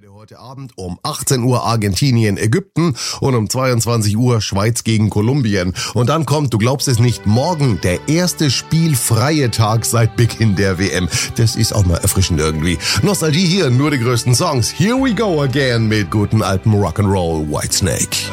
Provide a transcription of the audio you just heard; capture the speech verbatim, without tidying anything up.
Heute Abend um achtzehn Uhr Argentinien, Ägypten und um zweiundzwanzig Uhr Schweiz gegen Kolumbien. Und dann kommt, du glaubst es nicht, morgen der erste spielfreie Tag seit Beginn der W M. Das ist auch mal erfrischend irgendwie. Nostalgie hier, nur die größten Songs. Here we go again mit guten alten Rock'n'Roll Whitesnake.